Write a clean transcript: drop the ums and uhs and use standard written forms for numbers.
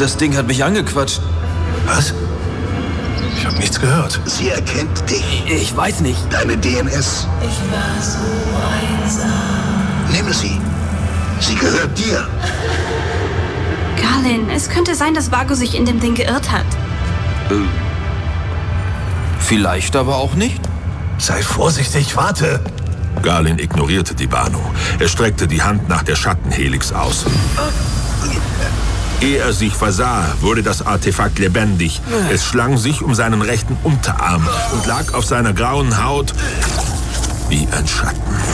Das Ding hat mich angequatscht. Was? Ich habe nichts gehört. Sie erkennt dich. Ich weiß nicht. Deine DNS. Ich war so einsam. Nimm sie. Sie gehört dir. Garlin, es könnte sein, dass Vago sich in dem Ding geirrt hat. Vielleicht aber auch nicht. Sei vorsichtig, warte! Garlin ignorierte die Warnung. Er streckte die Hand nach der Schattenhelix aus. Ehe er sich versah, wurde das Artefakt lebendig. Es schlang sich um seinen rechten Unterarm und lag auf seiner grauen Haut wie ein Schatten.